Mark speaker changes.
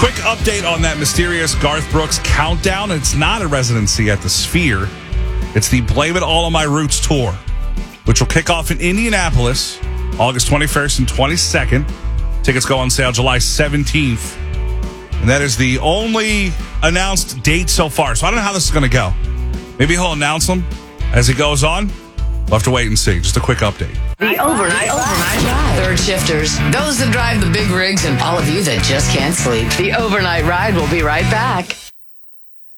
Speaker 1: Quick update on that mysterious Garth Brooks countdown. It's not a residency at the Sphere. It's the Blame It All on My Roots tour, which will kick off in Indianapolis August 21st and 22nd. Tickets go on sale July 17th. And that is the only announced date so far. So I don't know how this is going to go. Maybe he'll announce them as it goes on. We'll have to wait and see. Just a quick update.
Speaker 2: The overnight ride. Third shifters, those that drive the big rigs, and all of you that just can't sleep. The overnight ride will be right back.